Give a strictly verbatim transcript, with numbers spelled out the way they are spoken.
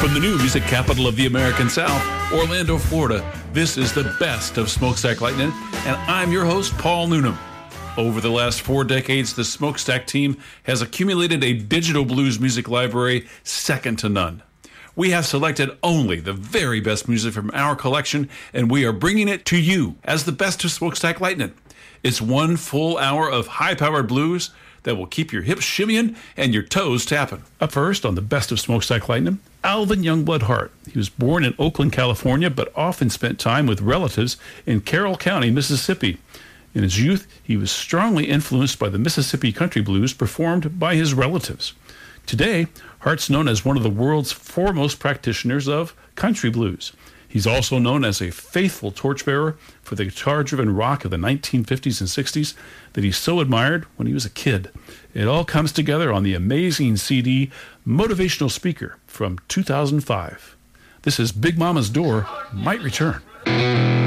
From the new music capital of the American South, Orlando, Florida, this is the best of Smokestack Lightning, and I'm your host, Paul Noonan. Over the last four decades, the Smokestack team has accumulated a digital blues music library second to none. We have selected only the very best music from our collection, and we are bringing it to you as the best of Smokestack Lightning. It's one full hour of high-powered blues that will keep your hips shimmying and your toes tapping. Up first on the best of Smokestack Lightning, Alvin Youngblood Hart. He was born in Oakland, California, but often spent time with relatives in Carroll County, Mississippi. In his youth, he was strongly influenced by the Mississippi country blues performed by his relatives. Today, Hart's known as one of the world's foremost practitioners of country blues. He's also known as a faithful torchbearer for the guitar-driven rock of the nineteen fifties and sixties that he so admired when he was a kid. It all comes together on the amazing C D Motivational Speaker from two thousand five. This is Big Mama's Door Might Return.